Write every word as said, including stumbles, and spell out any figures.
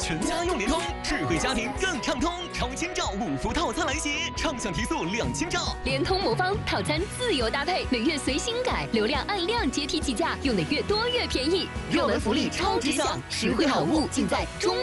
全家用联通，智慧家庭更畅通。超千兆五伏套餐来袭，畅享提速两千兆。 联通魔方套餐自由搭配，每月随心改，流量按量阶梯计价，用的越多越便宜。热门福利超值享，实惠好物尽在中。